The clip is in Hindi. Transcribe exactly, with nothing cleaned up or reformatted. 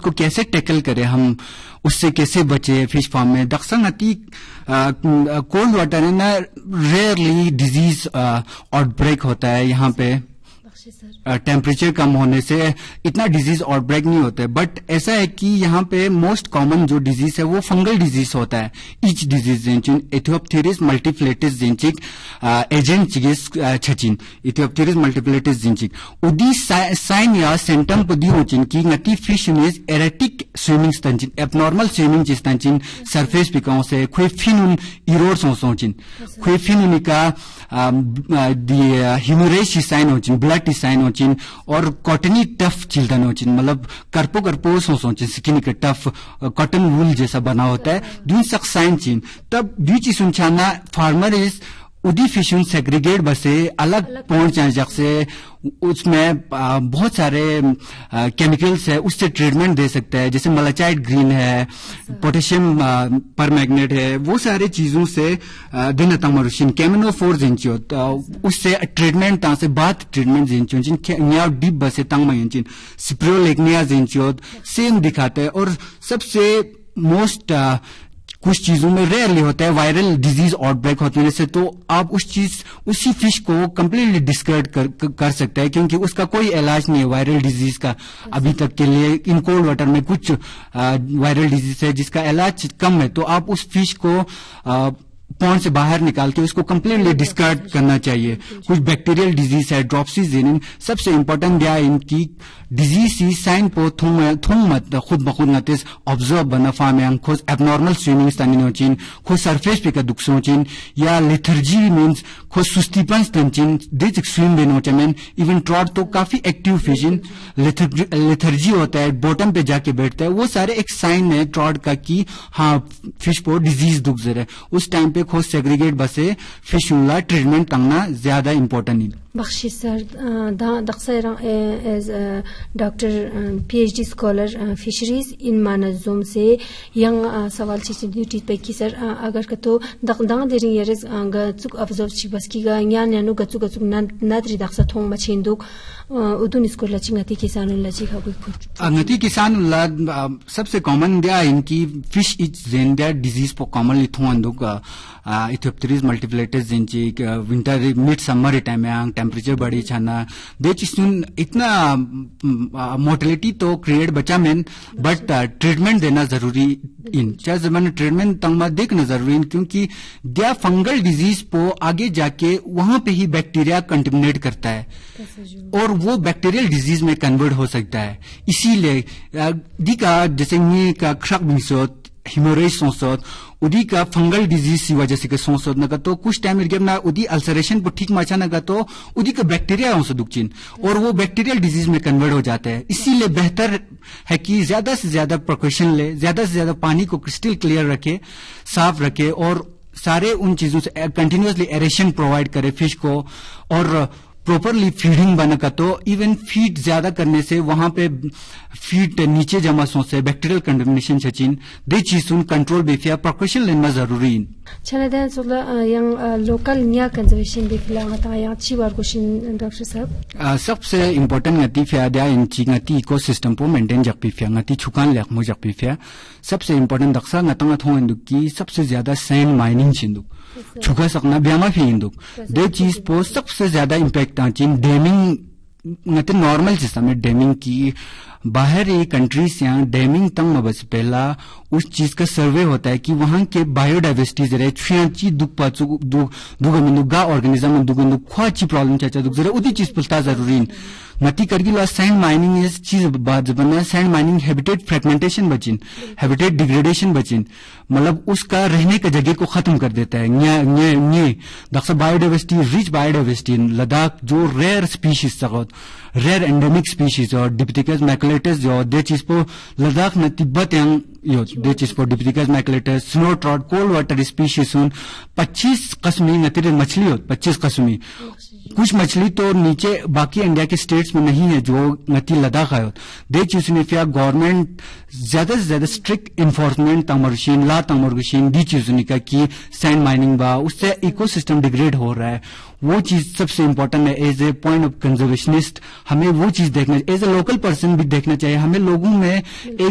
उसको कैसे टैकल करें, हम उससे कैसे बचे फिश फार्म में। दक्षिण अति कोल्ड वाटर है ना, रेयरली डिजीज आउटब्रेक होता है यहाँ पे। टेम्परेचर कम होने से इतना डिजीज आउटब्रेक नहीं होता है, बट ऐसा है कि यहाँ पे मोस्ट कॉमन जो डिजीज है वो फंगल डिजीज होता है। इच डिजीज जेंचिन एथियोप्थेरिस मल्टीप्लेटिस जेंचिक एजेंट चिगिस छचिन एथियोप्थेरिस मल्टीप्लेटिस जेंचिक उदी साइन या सेंटम पदी होचिन की ngati fish is erratic swimming stanchiन abnormal swimming stanchiन surface पिकाओं से खुई फिनुन erodes होचin Khui फिनुनिका the hemorrhage sign होचिन blood sign होचिन और कॉटनी टफ चिल्ड्रन होचिन, मतलब करपो करपो सोचोचिन स्किन के टफ कॉटन वूल जैसा बना होता है दून सक साइन चिन। तब बीच सुनछाना फार्मर इज उदी फिशन सेग्रीगेट बसे अलग पहुंच जग से उसमें बहुत सारे केमिकल्स है, उससे ट्रीटमेंट दे सकता है, जैसे मलाचाइड ग्रीन है, पोटेशियम पर मैग्नेट है, वो सारे चीजों से दिन तमरुशिन केमिनोफोर जिंचियो उससे ट्रीटमेंट ता से बात ट्रीटमेंट जिंचियो जिन न्याव डीप बसे तंग मयंचिन स्प्रोलेग्निया जिंचियो सेम दिखाते हैं। और सबसे मोस्ट कुछ चीजों में रेयरली होता है वायरल डिजीज आउटब्रेक होने से, तो आप उस चीज उसी फिश को कंप्लीटली डिस्कार्ड कर, कर सकते हैं, क्योंकि उसका कोई इलाज नहीं है वायरल डिजीज का अभी तक के लिए। इन कोल्ड वाटर में कुछ वायरल डिजीज है जिसका इलाज कम है, तो आप उस फिश को आ, पॉन्ड से बाहर निकाल के उसको कंप्लीटली डिस्कार्ड करना चाहिए। कुछ बैक्टीरियल डिजीज है ड्रॉप्सिस, सबसे इंपॉर्टेंट दिया इनकी डिजीज सी साइन पो थुंग थुंग मत खुद बखुद नतिस ऑब्जर्व बना फार्म में खुद एबनॉर्मल स्विमिंग स्टानिन होचिन खुद सरफेस पे का दुख होचिन या लेथर्जी मींस खुद सुस्तीपन स्टंचिन this swim bin होचमेन even trout तो काफी एक्टिव फिश इन लेथर्जी होता है, बॉटम पे जाके बैठता है, वो सारे एक साइन है ट्रॉट का कि हाँ फिश को डिजीज दुख जर है। उस टाइम पे खुद सेग्रीगेट बसे फिश उनला ट्रीटमेंट करना ज्यादा इंपॉर्टेंट है। Bakshi sir दक्सर as doctor PhD scholar fisheries इन मानजूम से यंग सवाल चीज ड्यूटी पे की सर अगर कतो दंग देरिंग येरेस गचुक ऑब्जर्व ची बस की गा यान यानु गचुक गचुक नाद्री दक्सा थोंग मछिंदुक उदुन स्कूल लचिंग अति किसान लची खा कोई अंगति किसान ला सबसे कॉमन दिया इनकी फिश इच जेंडिया डिजीज पो commonly थोंदुक इथियोप्थेरिस मल्टीप्लेटिस जिंची winter mid summer time में टेम्परेचर बढ़ी छाना दे चीज इतना मोर्टेलिटी तो क्रिएट बचा मेन, बट ट्रीटमेंट देना जरूरी इन चाहे जमाने ट्रीटमेंट तंगमा देखना जरूरी इन, क्योंकि दिया फंगल डिजीज पो आगे जाके वहां पे ही बैक्टीरिया कंटिमिनेट करता है और वो बैक्टीरियल डिजीज में कन्वर्ट हो सकता है। इसीलिए दी का जैसे नी का खरक बिंसोत हिमोरेज सोसोत उदी का फंगल डिजीज की वजह से सोसोत नगा तो कुछ टाइम इर्गे ना उदी अल्सरेशन पर ठीक माचा नगा तो उदी का बैक्टीरिया हो दुखचिन और वो बैक्टीरियल डिजीज में कन्वर्ट हो जाता है। इसीलिए बेहतर है कि ज्यादा से ज्यादा प्रिकॉशन ले, ज्यादा से ज्यादा पानी को क्रिस्टल क्लियर रखे, साफ रखे और सारे उन चीजों से कंटिन्यूअसली एरेशन प्रोवाइड करे फिश को और प्रॉपरली फीडिंग बना का। तो इवन फीड ज्यादा करने से वहां पे फीड नीचे जमा सोचे बैक्टीरियल कंटामिनेशन छचिन दे चीज सुन कंट्रोल बेफिया प्रिकॉशन लेना जरूरी इन चला देन सोला यंग लोकल न्या कंजर्वेशन बेफिला हता या अच्छी बार क्वेश्चन डॉक्टर साहब सबसे इंपॉर्टेंट ngati फिया दिया इन ची ngati इकोसिस्टम को मेंटेन जक पिफिया ngati छुकान लेख मो जक पिफिया सबसे इंपॉर्टेंट दक्सा ngata थों इंदु की सबसे ज्यादा सैंड माइनिंग छिंदु छुका सकना ब्यामा फी इंदु दे चीज पो सबसे ज्यादा impact आचिन damming ngate normal system में डैमिंग की बाहर ये कंट्रीज यहाँ डैमिंग तंग बस पहला उस चीज का सर्वे होता है कि वहां के बायोडाइवर्सिटी जरे छुयांची दुख पाचु दु दुगमिनुगा ऑर्गेनिज्म दुगनु ख्वाची प्रॉब्लम चाचा दुख जरे उदी चीज पुलता जरूरी ngati करगिला सैंड माइनिंग इस चीज बात बना sand mining habitat fragmentation बचिन habitat degradation बचिन मतलब उसका रहने का जगह को खत्म कर देता है। न्या न्या न्या Daksha biodiversity rich biodiversity Ladakh जो रेयर स्पीशीज तक रेयर एंडेमिक स्पीशीज और डिप्टिकस मैकुलेटस जो दे चीज पो लद्दाख न तिब्बत यंग यो दे चीज पो डिप्टिकस मैकुलेटस snow trout cold water species सुन पच्चीस कस्मी नतीरे मछली हो पच्चीस कस्मी कुछ मछली तो नीचे बाकी इंडिया के स्टेट्स में नहीं है जो नती लद्दाख आयो दे चीज में फिर गवर्नमेंट ज्यादा से ज्यादा स्ट्रिक्ट इन्फोर्समेंट तमरशीन ला तमरशीन दी चीज का की सैंड माइनिंग बा उससे इकोसिस्टम डिग्रेड हो रहा है। वो चीज सबसे इंपॉर्टेंट है as a point of conservationist हमें वो चीज देखना एज ए लोकल पर्सन भी देखना चाहिए। हमें लोगों में एक